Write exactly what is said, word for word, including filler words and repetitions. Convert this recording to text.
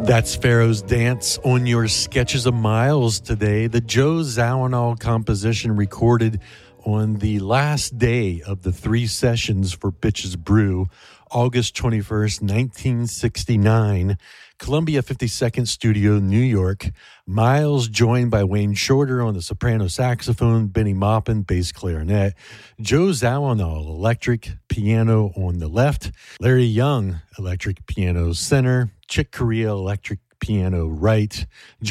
That's Pharaoh's Dance on your Sketches of Miles today. The Joe Zawinul composition recorded on the last day of the three sessions for Bitches Brew, August twenty-first, nineteen sixty-nine, Columbia fifty-second Studio, New York. Miles joined by Wayne Shorter on the soprano saxophone, Benny Maupin, bass clarinet, Joe Zawinul, electric piano on the left, Larry Young, electric piano center, Chick Corea, electric piano right,